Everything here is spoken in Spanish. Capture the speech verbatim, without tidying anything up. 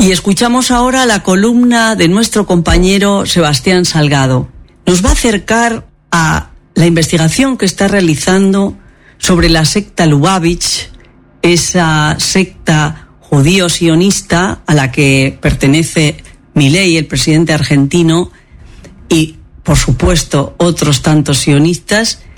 Y escuchamos ahora la columna de nuestro compañero Sebastián Salgado. Nos va a acercar a la investigación que está realizando sobre la secta Lubavitch, esa secta judío-sionista a la que pertenece Milei, el presidente argentino, y, por supuesto, otros tantos sionistas,